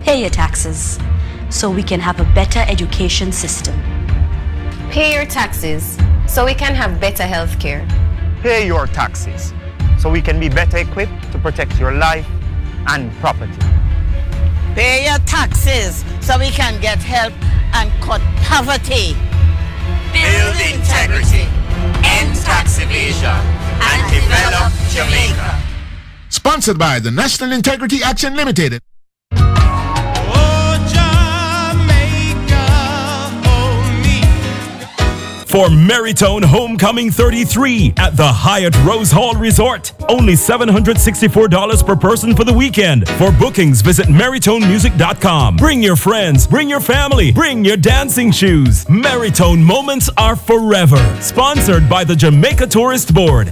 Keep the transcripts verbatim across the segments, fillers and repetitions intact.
Pay your taxes so we can have a better education system. Pay your taxes so we can have better health care. Pay your taxes so we can be better equipped to protect your life and property. Pay your taxes so we can get help and cut poverty. Build integrity, end tax evasion, and develop Jamaica. Sponsored by the National Integrity Action Limited. For Maritone Homecoming thirty-three at the Hyatt Rose Hall Resort. Only seven hundred sixty-four dollars per person for the weekend. For bookings, visit maritone music dot com. Bring your friends, bring your family, bring your dancing shoes. Maritone moments are forever. Sponsored by the Jamaica Tourist Board.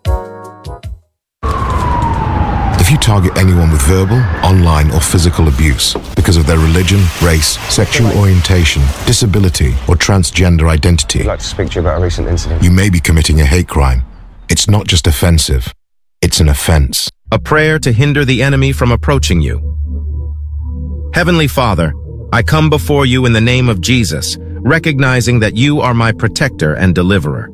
If you target anyone with verbal, online, or physical abuse because of their religion, race, sexual orientation, disability, or transgender identity, I'd like to speak to you about a recent incident. you may be committing a hate crime. It's not just offensive, it's an offense. A prayer to hinder the enemy from approaching you. Heavenly Father, I come before you in the name of Jesus, recognizing that you are my protector and deliverer.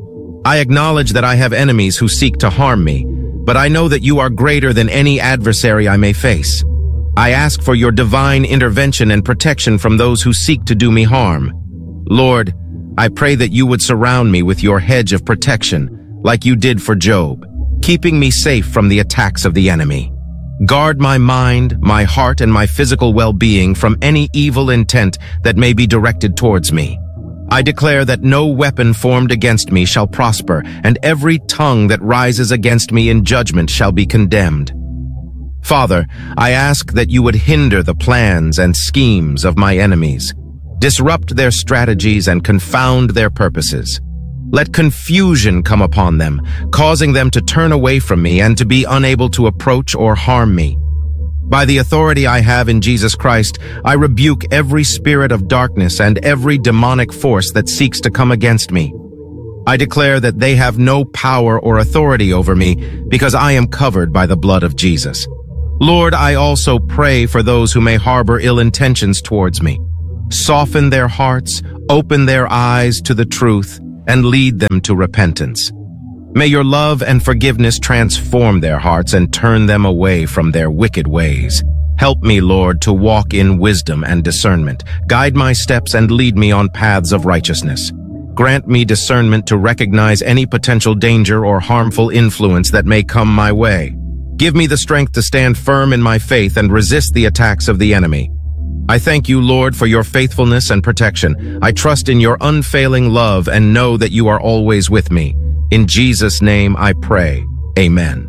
I acknowledge that I have enemies who seek to harm me, but I know that you are greater than any adversary I may face. I ask for your divine intervention and protection from those who seek to do me harm. Lord, I pray that you would surround me with your hedge of protection, like you did for Job, keeping me safe from the attacks of the enemy. Guard my mind, my heart, and my physical well-being from any evil intent that may be directed towards me. I declare that no weapon formed against me shall prosper, and every tongue that rises against me in judgment shall be condemned. Father, I ask that you would hinder the plans and schemes of my enemies, disrupt their strategies and confound their purposes. Let confusion come upon them, causing them to turn away from me and to be unable to approach or harm me. By the authority I have in Jesus Christ, I rebuke every spirit of darkness and every demonic force that seeks to come against me. I declare that they have no power or authority over me because I am covered by the blood of Jesus. Lord, I also pray for those who may harbor ill intentions towards me. Soften their hearts, open their eyes to the truth, and lead them to repentance. May your love and forgiveness transform their hearts and turn them away from their wicked ways. Help me, Lord, to walk in wisdom and discernment. Guide my steps and lead me on paths of righteousness. Grant me discernment to recognize any potential danger or harmful influence that may come my way. Give me the strength to stand firm in my faith and resist the attacks of the enemy. I thank you, Lord, for your faithfulness and protection. I trust in your unfailing love and know that you are always with me. In Jesus' name I pray. Amen.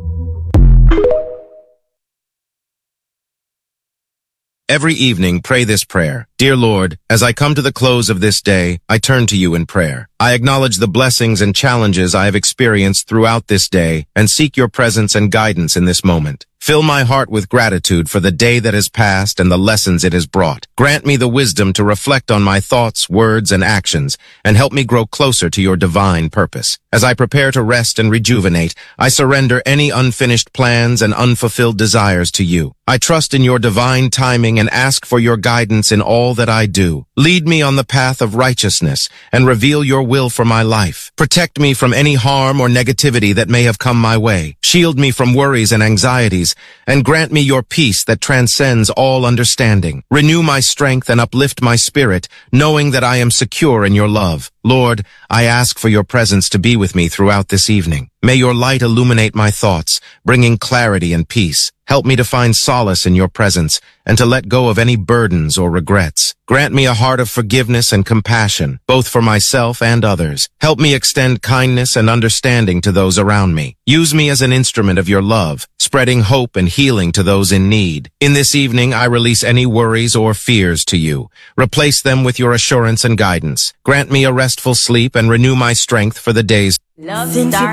Every evening, pray this prayer. Dear Lord, as I come to the close of this day, I turn to you in prayer. I acknowledge the blessings and challenges I have experienced throughout this day and seek your presence and guidance in this moment. Fill my heart with gratitude for the day that has passed and the lessons it has brought. Grant me the wisdom to reflect on my thoughts, words, and actions, and help me grow closer to your divine purpose. As I prepare to rest and rejuvenate, I surrender any unfinished plans and unfulfilled desires to you. I trust in your divine timing and ask for your guidance in all that I do. Lead me on the path of righteousness and reveal your will for my life. Protect me from any harm or negativity that may have come my way. Shield me from worries and anxieties, and grant me your peace that transcends all understanding. Renew my strength and uplift my spirit, knowing that I am secure in your love. Lord, I ask for your presence to be with me throughout this evening. May your light illuminate my thoughts, bringing clarity and peace. Help me to find solace in your presence and to let go of any burdens or regrets. Grant me a heart of forgiveness and compassion, both for myself and others. Help me extend kindness and understanding to those around me. Use me as an instrument of your love, spreading hope and healing to those in need. In this evening, I release any worries or fears to you. Replace them with your assurance and guidance. Grant me a restful sleep and renew my strength for the days. Love